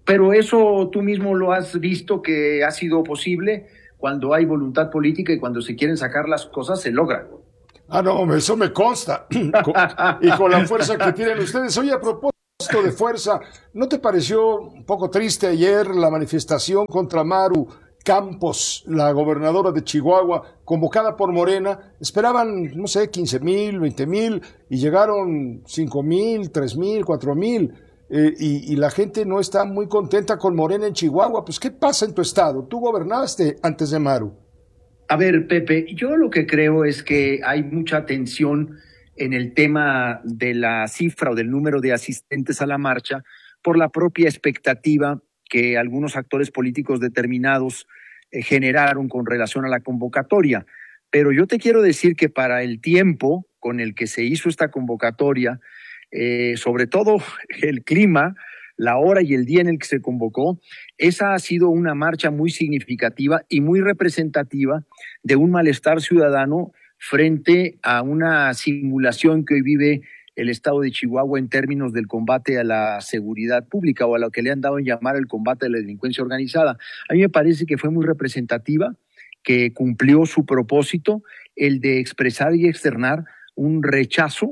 Pero eso tú mismo lo has visto que ha sido posible. Cuando hay voluntad política y cuando se quieren sacar las cosas, se logra. No, eso me consta. Y con la fuerza que tienen ustedes. Oye, a propósito de fuerza, ¿no te pareció un poco triste ayer la manifestación contra Maru Campos, la gobernadora de Chihuahua, convocada por Morena? Esperaban, 15,000, 20,000, y llegaron 5,000, 3,000, 4,000. Y la gente no está muy contenta con Morena en Chihuahua. Pues, ¿qué pasa en tu estado? Tú gobernaste antes de Maru. A ver, Pepe, yo lo que creo es que hay mucha tensión en el tema de la cifra o del número de asistentes a la marcha por la propia expectativa que algunos actores políticos determinados generaron con relación a la convocatoria. Pero yo te quiero decir que para el tiempo con el que se hizo esta convocatoria, sobre todo el clima, la hora y el día en el que se convocó, esa ha sido una marcha muy significativa y muy representativa de un malestar ciudadano frente a una simulación que hoy vive el estado de Chihuahua en términos del combate a la seguridad pública o a lo que le han dado en llamar el combate a la delincuencia organizada. A mí me parece que fue muy representativa, que cumplió su propósito, el de expresar y externar un rechazo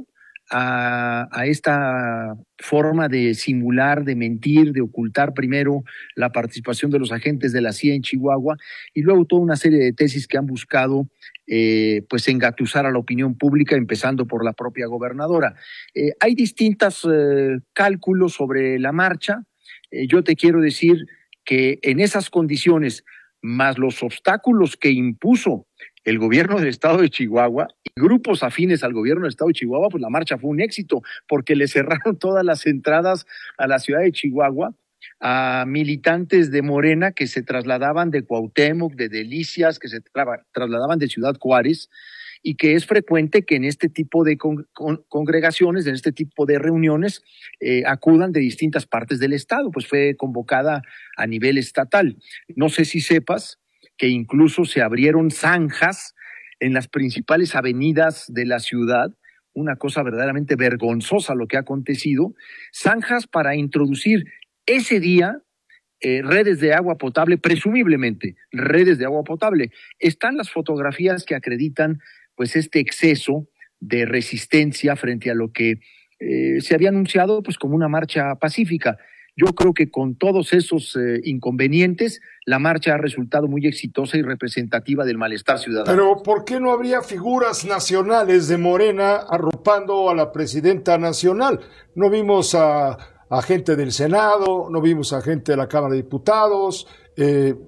a esta forma de simular, de mentir, de ocultar primero la participación de los agentes de la CIA en Chihuahua y luego toda una serie de tesis que han buscado pues engatusar a la opinión pública, empezando por la propia gobernadora. Hay distintos cálculos sobre la marcha. Yo te quiero decir que en esas condiciones, más los obstáculos que impuso el gobierno del estado de Chihuahua y grupos afines al gobierno del estado de Chihuahua, pues la marcha fue un éxito, porque le cerraron todas las entradas a la ciudad de Chihuahua a militantes de Morena que se trasladaban de Cuauhtémoc, de Delicias, que se trasladaban de Ciudad Juárez, y que es frecuente que en este tipo de congregaciones, en este tipo de reuniones, acudan de distintas partes del estado, pues fue convocada a nivel estatal. No sé si sepas que incluso se abrieron zanjas en las principales avenidas de la ciudad, una cosa verdaderamente vergonzosa lo que ha acontecido, zanjas para introducir ese día redes de agua potable, presumiblemente redes de agua potable. Están las fotografías que acreditan pues este exceso de resistencia frente a lo que se había anunciado pues como una marcha pacífica. Yo creo que con todos esos inconvenientes, la marcha ha resultado muy exitosa y representativa del malestar ciudadano. Pero ¿por qué no habría figuras nacionales de Morena arropando a la presidenta nacional? No vimos a gente del Senado, no vimos a gente de la Cámara de Diputados, el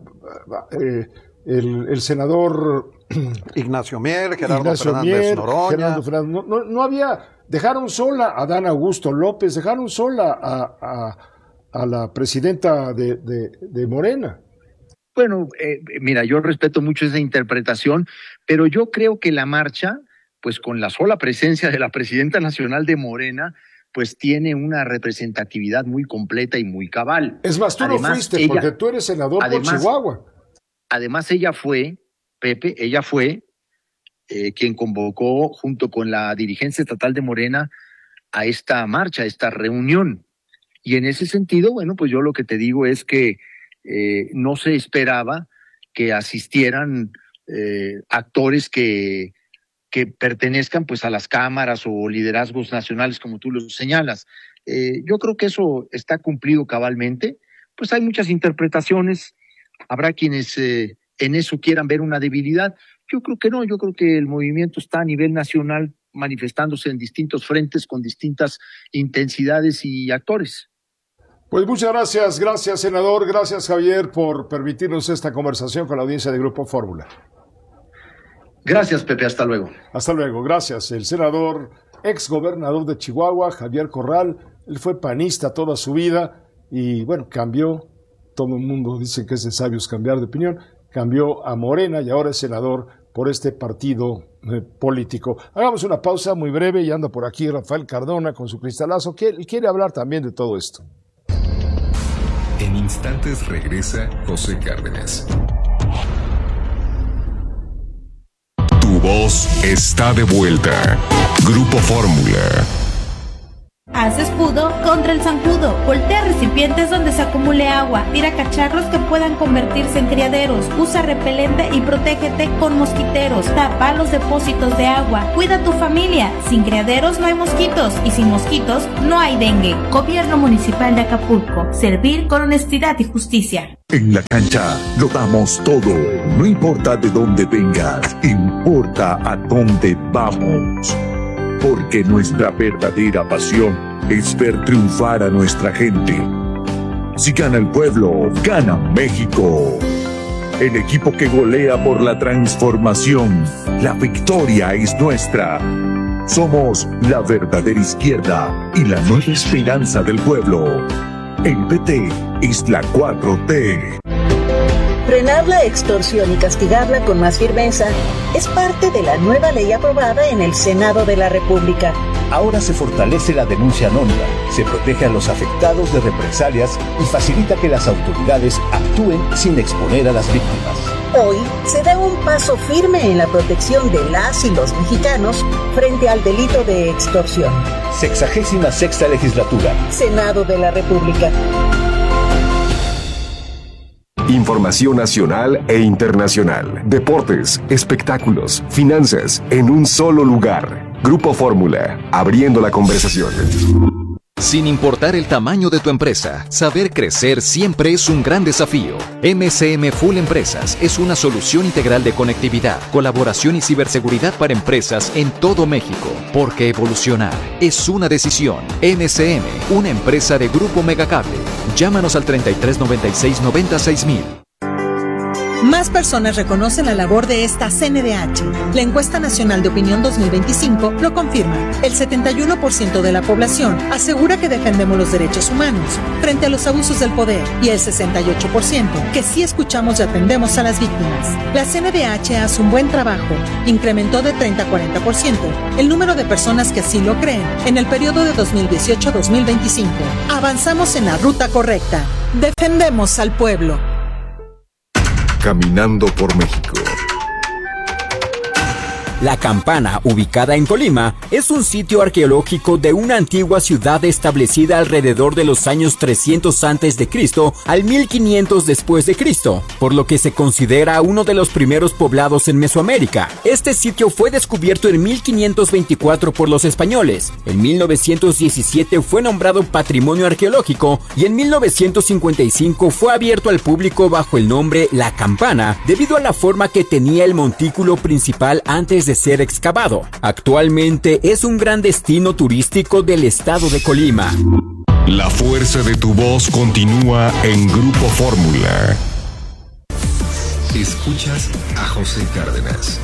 senador Ignacio Mier, Gerardo Fernández Noroña. No había... Dejaron sola a Dan Augusto López, dejaron sola a la presidenta de Morena. Bueno, mira, yo respeto mucho esa interpretación, pero yo creo que la marcha, pues con la sola presencia de la presidenta nacional de Morena, pues tiene una representatividad muy completa y muy cabal. Es más, tú además, no fuiste porque tú eres senador por Chihuahua. Además, ella fue, Pepe, quien convocó junto con la dirigencia estatal de Morena a esta marcha, a esta reunión. Y en ese sentido, bueno, pues yo lo que te digo es que no se esperaba que asistieran actores que pertenezcan pues a las cámaras o liderazgos nacionales, como tú lo señalas. Yo creo que eso está cumplido cabalmente. Pues hay muchas interpretaciones, habrá quienes en eso quieran ver una debilidad. Yo creo que no, yo creo que el movimiento está a nivel nacional manifestándose en distintos frentes con distintas intensidades y actores. Pues muchas gracias senador, gracias Javier por permitirnos esta conversación con la audiencia de Grupo Fórmula. Gracias Pepe, hasta luego. Hasta luego, gracias. El senador, exgobernador de Chihuahua, Javier Corral, él fue panista toda su vida y bueno, cambió, todo el mundo dice que es de sabios cambiar de opinión, cambió a Morena y ahora es senador por este partido político. Hagamos una pausa muy breve y anda por aquí Rafael Cardona con su cristalazo, que él quiere hablar también de todo esto. En instantes regresa José Cárdenas. Tu voz está de vuelta. Grupo Fórmula. Haz escudo contra el zancudo. Voltea recipientes donde se acumule agua. Tira cacharros que puedan convertirse en criaderos. Usa repelente y protégete con mosquiteros. Tapa los depósitos de agua. Cuida a tu familia. Sin criaderos no hay mosquitos y sin mosquitos no hay dengue. Gobierno Municipal de Acapulco. Servir con honestidad y justicia. En la cancha lo damos todo. No importa de dónde vengas, importa a dónde vamos. Porque nuestra verdadera pasión es ver triunfar a nuestra gente. Si gana el pueblo, gana México. El equipo que golea por la transformación. La victoria es nuestra. Somos la verdadera izquierda y la nueva esperanza del pueblo. El PT es la 4T. Frenar la extorsión y castigarla con más firmeza es parte de la nueva ley aprobada en el Senado de la República. Ahora se fortalece la denuncia anónima, se protege a los afectados de represalias y facilita que las autoridades actúen sin exponer a las víctimas. Hoy se da un paso firme en la protección de las y los mexicanos frente al delito de extorsión. 66ª Legislatura. Senado de la República. Información nacional e internacional, deportes, espectáculos, finanzas, en un solo lugar. Grupo Fórmula, abriendo la conversación. Sin importar el tamaño de tu empresa, saber crecer siempre es un gran desafío. MSM Full Empresas es una solución integral de conectividad, colaboración y ciberseguridad para empresas en todo México. Porque evolucionar es una decisión. MSM, una empresa de Grupo Megacable. Llámanos al 3396 96000. Más personas reconocen la labor de esta CNDH. La encuesta nacional de opinión 2025 lo confirma. El 71% de la población asegura que defendemos los derechos humanos frente a los abusos del poder y el 68% que sí escuchamos y atendemos a las víctimas. La CNDH hace un buen trabajo. Incrementó de 30 a 40% el número de personas que así lo creen en el periodo de 2018 a 2025. Avanzamos en la ruta correcta. Defendemos al pueblo. Caminando por México. La Campana, ubicada en Colima, es un sitio arqueológico de una antigua ciudad establecida alrededor de los años 300 a.C. al 1500 después de Cristo, por lo que se considera uno de los primeros poblados en Mesoamérica. Este sitio fue descubierto en 1524 por los españoles. En 1917 fue nombrado Patrimonio Arqueológico y en 1955 fue abierto al público bajo el nombre La Campana, debido a la forma que tenía el montículo principal antes de ser excavado. Actualmente es un gran destino turístico del estado de Colima. La fuerza de tu voz continúa en Grupo Fórmula. Escuchas a José Cárdenas.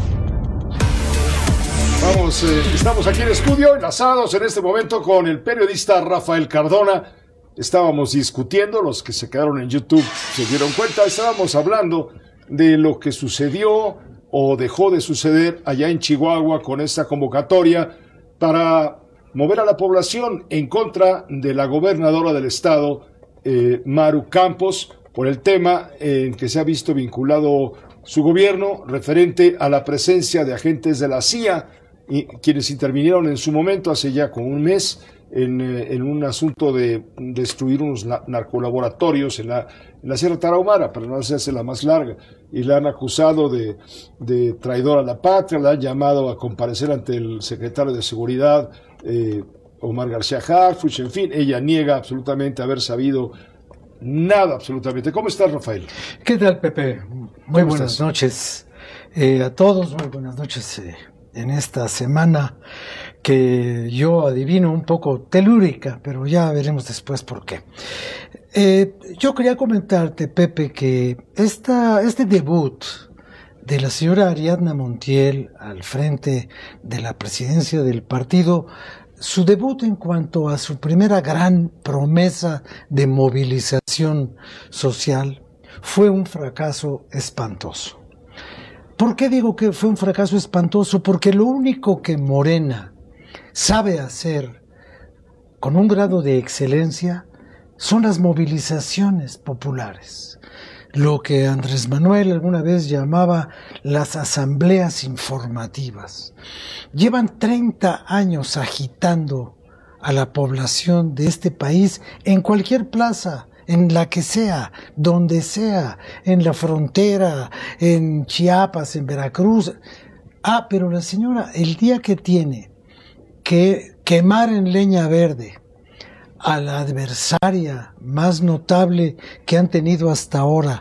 Vamos, estamos aquí en estudio, enlazados en este momento con el periodista Rafael Cardona. Estábamos discutiendo, los que se quedaron en YouTube se dieron cuenta, estábamos hablando de lo que sucedió o dejó de suceder allá en Chihuahua con esta convocatoria para mover a la población en contra de la gobernadora del estado, Maru Campos, por el tema en que se ha visto vinculado su gobierno referente a la presencia de agentes de la CIA, y quienes intervinieron en su momento hace ya como un mes en un asunto de destruir unos narcolaboratorios en la Sierra Tarahumara, para no hacerse la más larga, y la han acusado de traidor a la patria, la han llamado a comparecer ante el secretario de Seguridad, Omar García Harfuch, en fin, ella niega absolutamente haber sabido nada, absolutamente. ¿Cómo estás, Rafael? ¿Qué tal, Pepe? Muy buenas noches a todos, muy buenas noches en esta semana que yo adivino un poco telúrica, pero ya veremos después por qué. Yo quería comentarte, Pepe, que este debut de la señora Ariadna Montiel al frente de la presidencia del partido, su debut en cuanto a su primera gran promesa de movilización social, fue un fracaso espantoso. ¿Por qué digo que fue un fracaso espantoso? Porque lo único que Morena sabe hacer con un grado de excelencia son las movilizaciones populares. Lo que Andrés Manuel alguna vez llamaba las asambleas informativas. Llevan 30 años agitando a la población de este país en cualquier plaza, en la que sea, donde sea, en la frontera, en Chiapas, en Veracruz. Pero la señora, el día que tiene que quemar en leña verde a la adversaria más notable que han tenido hasta ahora,